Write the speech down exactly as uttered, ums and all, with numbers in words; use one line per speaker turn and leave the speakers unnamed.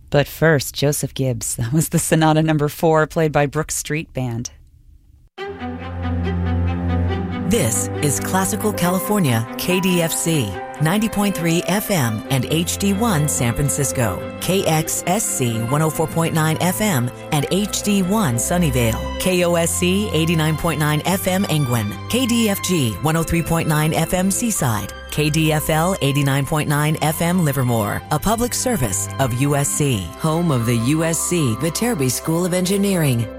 But first, Joseph Gibbs. That was the Sonata Number Four, played by Brook Street Band.
This is Classical California, K D F C, ninety point three F M and H D one San Francisco, K X S C one oh four point nine F M and H D one Sunnyvale, K O S C eighty-nine point nine F M Angwin, K D F G one oh three point nine F M Seaside, K D F L eighty-nine point nine F M Livermore, a public service of U S C, home of the U S C Viterbi School of Engineering.